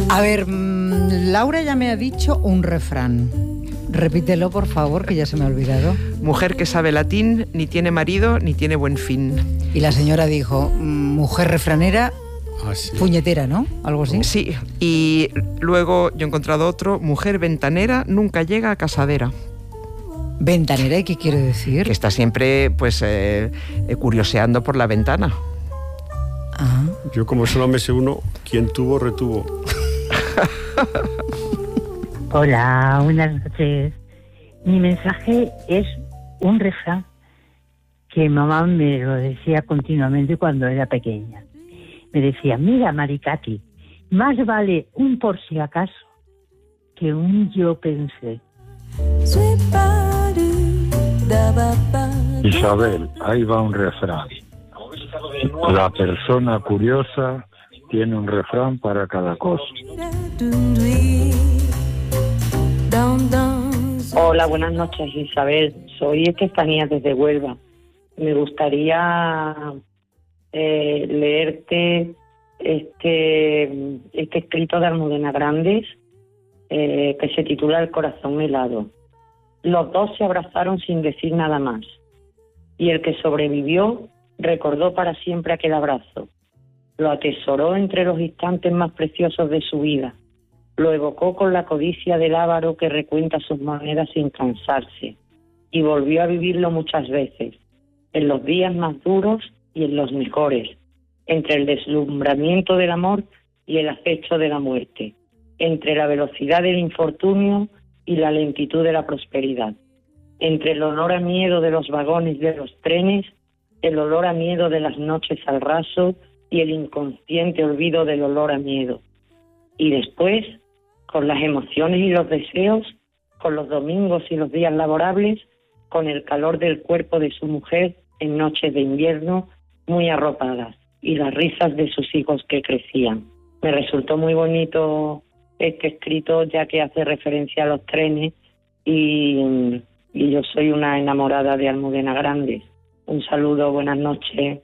A ver, Laura ya me ha dicho un refrán. Repítelo, por favor, que ya se me ha olvidado. Mujer que sabe latín, ni tiene marido, ni tiene buen fin. Y la señora dijo, mujer refranera, sí. Puñetera, ¿no? Algo así. Sí, y luego yo he encontrado otro, mujer ventanera, nunca llega a casadera. ¿Ventanera? ¿Y qué quiere decir? Que está siempre, pues, curioseando por la ventana. Ah. Yo como solo me sé uno, quien tuvo, retuvo. Hola, buenas noches. Mi mensaje es un refrán que mamá me lo decía continuamente cuando era pequeña. Me decía, mira, Maricati, más vale un por si acaso que un yo pensé. Isabel, ahí va un refrán. La persona curiosa tiene un refrán para cada cosa. Hola, buenas noches, Isabel. Soy Estefanía desde Huelva. Me gustaría leerte este escrito de Almudena Grandes que se titula El corazón helado. Los dos se abrazaron sin decir nada más, y el que sobrevivió recordó para siempre aquel abrazo. Lo atesoró entre los instantes más preciosos de su vida. Lo evocó con la codicia del avaro que recuenta sus monedas sin cansarse, y volvió a vivirlo muchas veces, en los días más duros y en los mejores, entre el deslumbramiento del amor y el acecho de la muerte, entre la velocidad del infortunio y la lentitud de la prosperidad, entre el olor a miedo de los vagones de los trenes, el olor a miedo de las noches al raso y el inconsciente olvido del olor a miedo. Y después, con las emociones y los deseos, con los domingos y los días laborables, con el calor del cuerpo de su mujer en noches de invierno muy arropadas y las risas de sus hijos que crecían. Me resultó muy bonito este escrito, ya que hace referencia a los trenes y yo soy una enamorada de Almudena Grandes. Un saludo, buenas noches.